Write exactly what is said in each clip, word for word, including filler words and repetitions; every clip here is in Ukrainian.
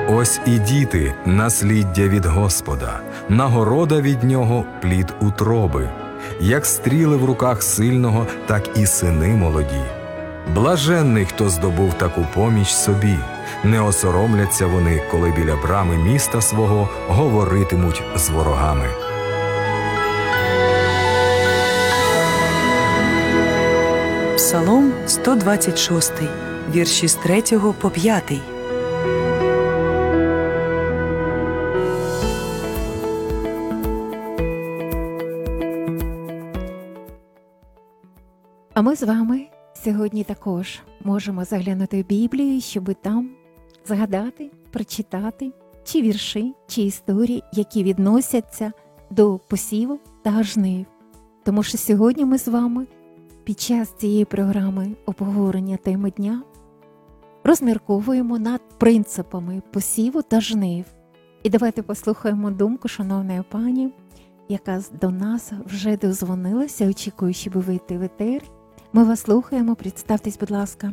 Ось і діти – насліддя від Господа, нагорода від Нього – плід утроби. Як стріли в руках сильного, так і сини молоді. Блаженний, хто здобув таку поміч собі. Не осоромляться вони, коли біля брами міста свого говоритимуть з ворогами. Псалом сто двадцять шість, вірші з третього по п'ятий. А ми з вами сьогодні також можемо заглянути в Біблію, щоб там згадати, прочитати чи вірші, чи історії, які відносяться до посіву та жнив. Тому що сьогодні ми з вами під час цієї програми обговорення теми дня розмірковуємо над принципами посіву та жнив. І давайте послухаємо думку шановної пані, яка до нас вже дозвонилася, очікує, щоб вийти в етер. Ми вас слухаємо, представтесь, будь ласка.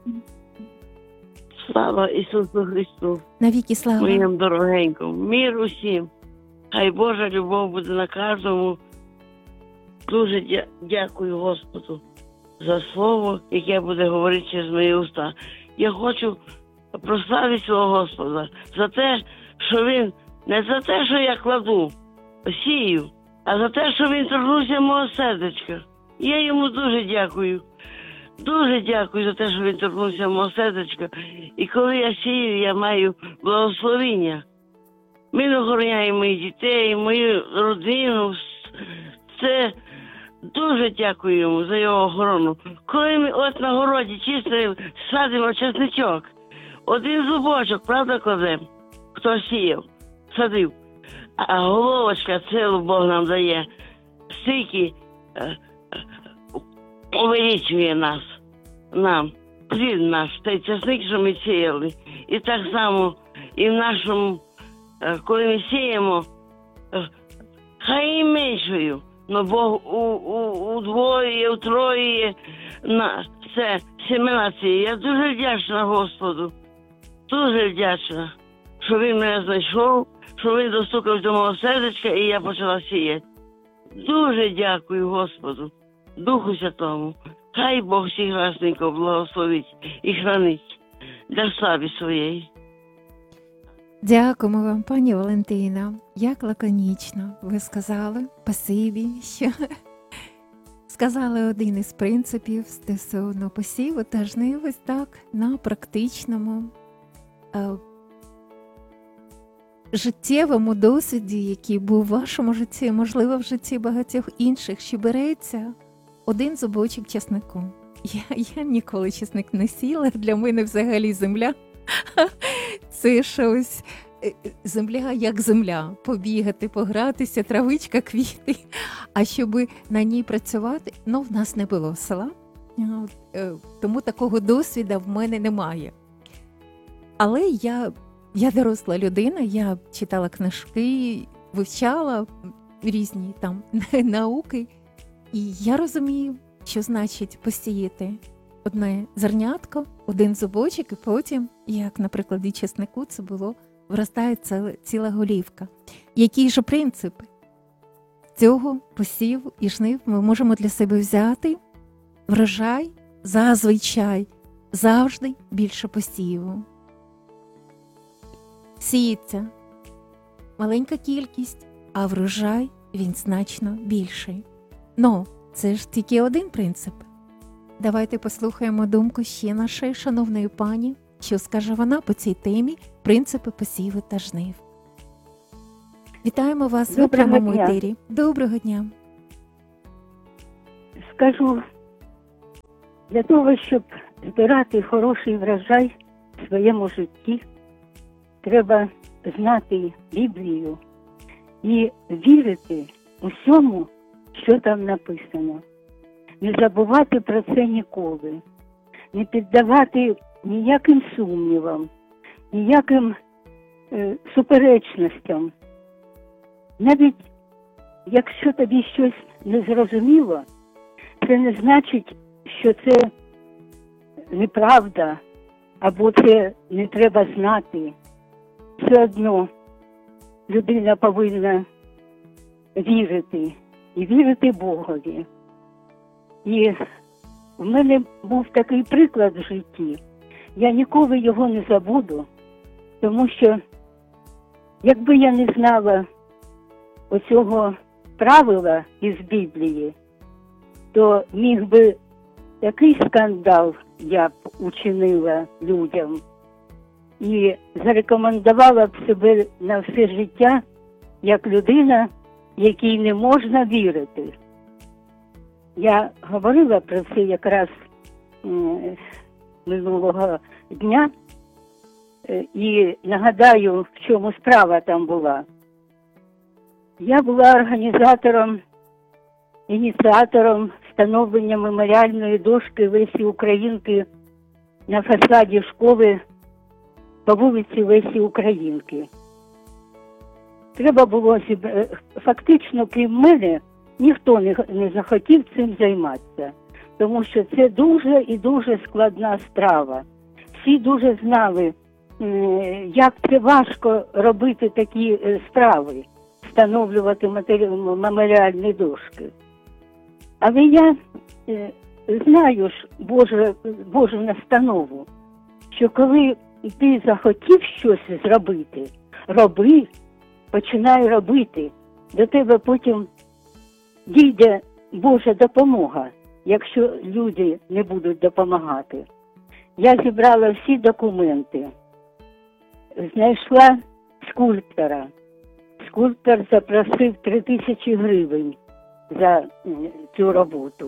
Слава Ісусу Христу, Навіки слава. моїм дорогенькому. Мир усім. Хай Божа любов буде на кожному. Дуже дя- дякую Господу за слово, яке буде говорити через мої уста. Я хочу прославити свого Господа за те, що Він, не за те, що я кладу, сію, а за те, що Він торкнувся мого сердечка. Я йому дуже дякую. Дуже дякую за те, що він торкнувся мого сердечка. І коли я сію, я маю благословіння. Він охороняє моїх дітей, мою родину. Це дуже дякую йому за його охорону. Коли ми от на городі чистимо, садимо чесничок, один зубочок, правда, кладемо, хто сіяв, садив. А головочка цілу Бог нам дає. Стільки увеличує нас, нам, плід наш, той часник, що ми сіяли. І так само і в нашому, коли ми сіємо, хай і меншою, але Бог удвоює, утроює на це семена ці. Я дуже вдячна Господу, дуже вдячна, що Він мене знайшов, що Він достукав до мого сердечка і я почала сіяти. Дуже дякую Господу, Духу Святому. Хай Бог всіх грасненько благословить і хранить для слави своєї. Дякуємо вам, пані Валентина. Як лаконічно ви сказали, спасибі, що сказали один із принципів стосовно посіву та жнив, ось так, на практичному е, життєвому досвіді, який був в вашому житті, можливо, в житті багатьох інших, що береться один зубочок чеснику. Я, я ніколи чесник не сіла, для мене взагалі земля це щось, земля як земля, побігати, погратися, травичка, квіти, а щоб на ній працювати, ну, в нас не було села, тому такого досвіду в мене немає. Але я, я доросла людина, я читала книжки, вивчала різні там науки, і я розумію, що значить посіяти одне зернятко, один зубочок, і потім, як на прикладі чеснику, це було, виростає ціла, ціла голівка. Які ж принципи цього посіву і жнив ми можемо для себе взяти? Врожай зазвичай завжди більше посіву. Сіється маленька кількість, а врожай він значно більший. Но це ж тільки один принцип. Давайте послухаємо думку ще нашої шановної пані, що скаже вона по цій темі «Принципи посіву та жнив». Вітаємо вас в прямому етері. Доброго дня. Скажу, для того, щоб збирати хороший врожай в своєму житті, треба знати Біблію і вірити усьому, що там написано. Не забувати про це ніколи. Не піддавати ніяким сумнівам, ніяким е, суперечностям. Навіть якщо тобі щось не зрозуміло, це не значить, що це неправда, або це не треба знати. все одно людина повинна вірити і вірити Богові. І в мене був такий приклад в житті. Я ніколи його не забуду, тому що якби я не знала оцього правила із Біблії, то міг би такий скандал я б учинила людям і зарекомендувала б себе на все життя як людина, якій не можна вірити. Я говорила про це якраз м, минулого дня е, і нагадаю, в чому справа там була. Я була організатором, ініціатором встановлення меморіальної дошки Лесі Українки на фасаді школи по вулиці Лесі Українки. Треба було, фактично, крім мене, ніхто не, не захотів цим займатися, тому що це дуже і дуже складна справа. Всі дуже знали, як це важко робити такі справи, встановлювати меморіальні дошки. Але я е, знаю ж Боже, Божу настанову, що коли ти захотів щось зробити, роби, починай робити. До тебе потім дійде Божа допомога, якщо люди не будуть допомагати. Я зібрала всі документи, знайшла скульптора. Скульптор запросив три тисячі гривень за цю роботу.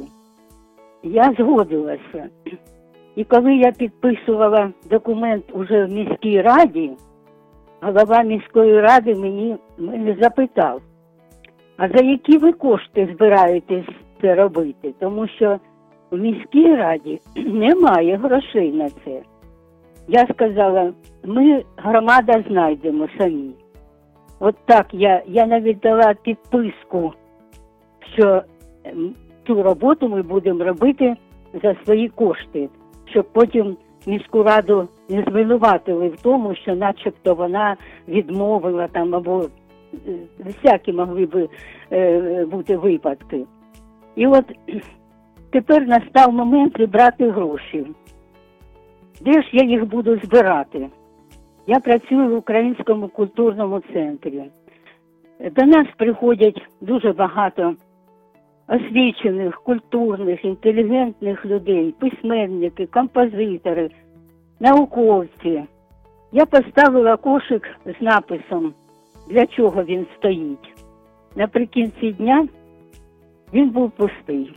Я згодилася. І коли я підписувала документ уже в міській раді, голова міської ради мені, мене запитав, а за які ви кошти збираєтесь це робити? Тому що в міській раді немає грошей на це. Я сказала, ми, громада, знайдемо самі. От так я, я навіть дала підписку, що цю роботу ми будемо робити за свої кошти, щоб потім міську раду не звинуватили в тому, що начебто вона відмовила там, або всякі могли б е, бути випадки. І от тепер настав момент зібрати гроші. Де ж я їх буду збирати? Я працюю в Українському культурному центрі. До нас приходять дуже багато освічених, культурних, інтелігентних людей, письменники, композитори, науковці. Я поставила кошик з написом, для чого він стоїть. Наприкінці дня він був пустий.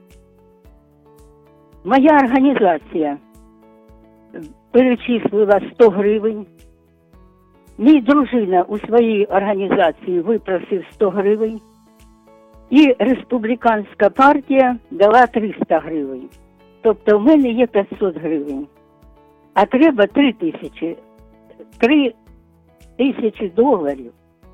Моя організація перечислила сто гривень. Мій дружина у своїй організації випросив сто гривень. І республіканська партія дала триста гривень. Тобто в мене є п'ятсот гривень. А треба три тисячі. три тисячі доларів.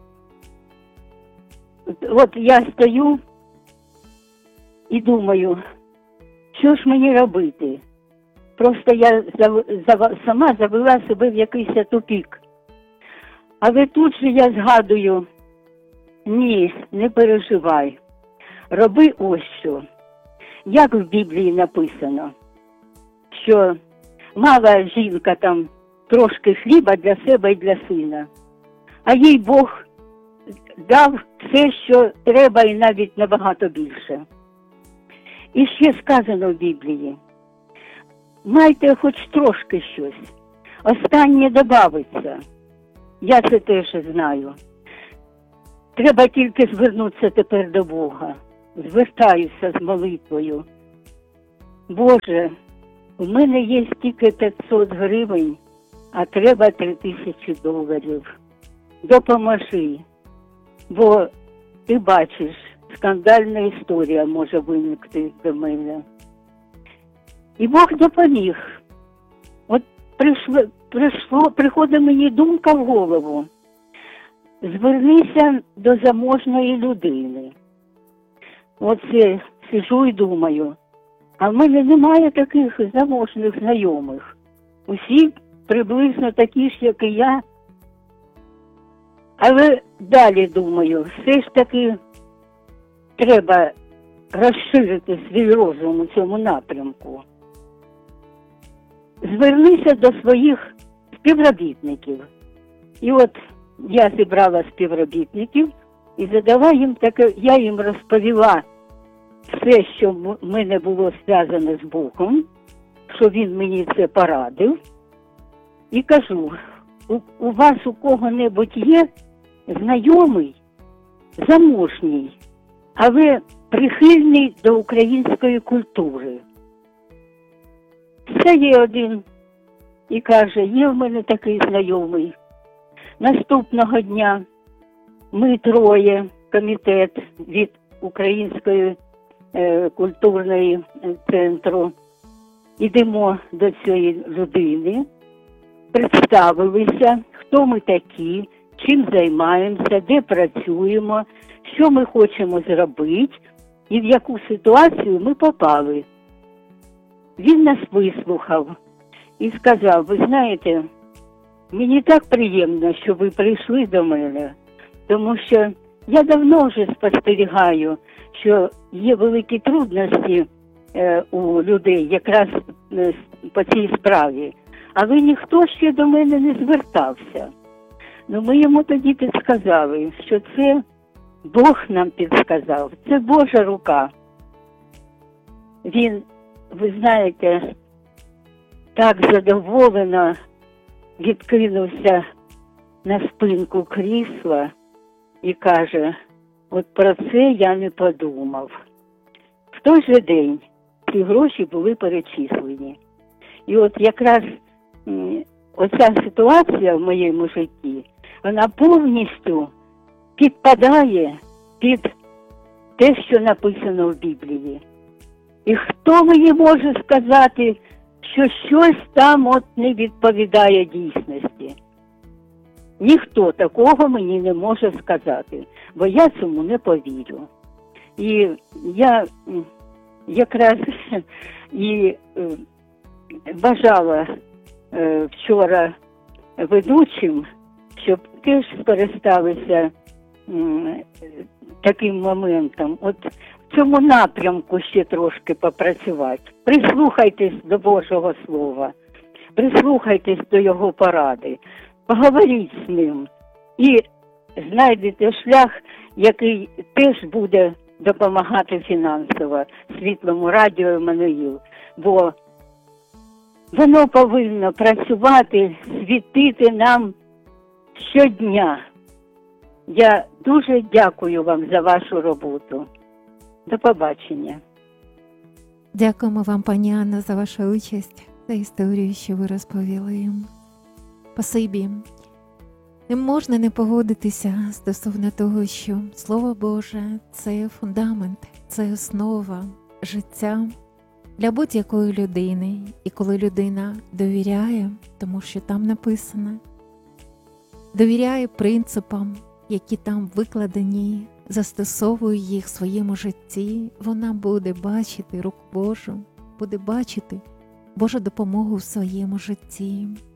От я стою і думаю, що ж мені робити? Просто я зав, зав, сама завела себе в якийсь тупик. Але тут же я згадую, ні, не переживай. Роби ось що. Як в Біблії написано, що мала жінка там трошки хліба для себе і для сина, а їй Бог дав все, що треба, і навіть набагато більше. І ще сказано в Біблії, майте хоч трошки щось, останнє добавиться. Я це теж знаю. Треба тільки звернутися тепер до Бога. Звертаюся з молитвою. Боже, у мене є тільки п'ятсот гривень, а треба три тисячі доларів. Допоможи, бо ти бачиш, скандальна історія може виникти до мене. І Бог допоміг. От прийшло, прийшло, приходить мені думка в голову. Звернися до заможної людини. Оце сижу і думаю, а в мене немає таких заможних знайомих. Усі приблизно такі ж, як і я. Але далі думаю, все ж таки треба розширити свій розум у цьому напрямку. Звернися до своїх співробітників. І от я зібрала співробітників і задала їм таке, я їм розповіла все, що в мене було зв'язане з Богом, що він мені це порадив. І кажу, у, у вас у кого-небудь є знайомий, заможній, але прихильний до української культури. Це є один і каже, є в мене такий знайомий. Наступного дня ми троє, комітет від Української е, культурної центру, йдемо до цієї людини, представилися, хто ми такі, чим займаємося, де працюємо, що ми хочемо зробити і в яку ситуацію ми попали. Він нас вислухав і сказав, ви знаєте, мені так приємно, що ви прийшли до мене, тому що я давно вже спостерігаю, що є великі трудності е, у людей якраз е, по цій справі, але ніхто ще до мене не звертався. Ну, ми йому тоді підсказали, що це Бог нам підсказав, це Божа рука. Він, ви знаєте, так задоволено відкинувся на спинку крісла і каже, от про це я не подумав. В той же день ці гроші були перечислені. І от якраз м, оця ситуація в моєму житті, вона повністю підпадає під те, що написано в Біблії. І хто мені може сказати, що щось там от не відповідає дійсності? Ніхто такого мені не може сказати, бо я цьому не повірю. І я якраз і бажала вчора ведучим, щоб теж скористалися таким моментом. От в цьому напрямку ще трошки попрацювати. Прислухайтесь до Божого Слова, прислухайтесь до Його поради, поговоріть з ним і знайдете шлях, який теж буде допомагати фінансово Світлому радіо Еммануїл, бо воно повинно працювати, світити нам щодня. Я дуже дякую вам за вашу роботу. До побачення. Дякуємо вам, пані Анна, за вашу участь, за історію, що ви розповіли. Спасибі. Не можна не погодитися стосовно того, що Слово Боже – це фундамент, це основа життя для будь-якої людини. І коли людина довіряє, тому що там написано, довіряє принципам, які там викладені, застосовує їх в своєму житті, вона буде бачити руку Божу, буде бачити Божу допомогу в своєму житті.